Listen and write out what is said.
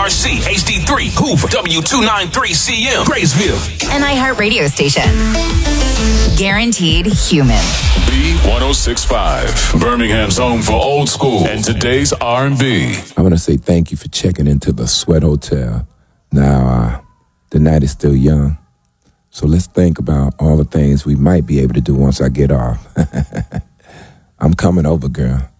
WRC HD3 Hoover W293CM Graysville. An iHeartRadio station. Guaranteed human. B1065, Birmingham's home for old school and today's R&B. I want to say thank you for checking into the Sweat Hotel. Now, the night is still young, so let's think about all the things we might be able to do once I get off. I'm coming over, girl.